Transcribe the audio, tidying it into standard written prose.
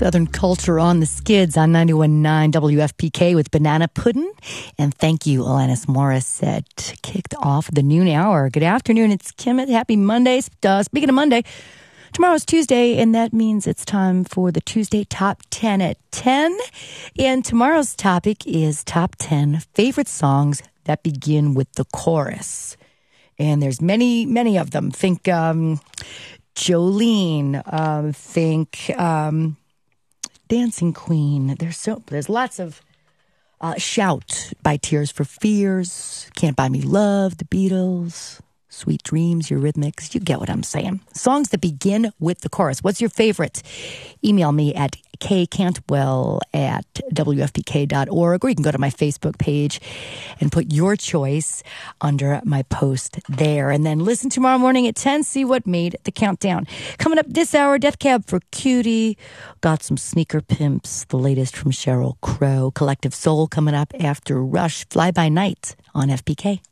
Southern Culture on the Skids on 91.9 WFPK with Banana Puddin'. And thank you, Alanis Morissette. Kicked off the noon hour. Good afternoon. It's Kim. Happy Monday. Speaking of Monday, tomorrow's Tuesday, and that means it's time for the Tuesday Top 10 at 10. And tomorrow's topic is Top 10 Favorite Songs that begin with the chorus. And there's many, many of them. Think Jolene. Think Dancing Queen. There's lots of Shout by Tears for Fears. Can't Buy Me Love, The Beatles. Sweet Dreams, Eurythmics. You get what I'm saying. Songs that begin with the chorus. What's your favorite? Email me at kcantwell@wfpk.org, or you can go to my Facebook page and put your choice under my post there. And then listen tomorrow morning at 10, see what made the countdown. Coming up this hour, Death Cab for Cutie. Got some Sneaker Pimps, the latest from Sheryl Crow. Collective Soul coming up after Rush, Fly By Night on FPK.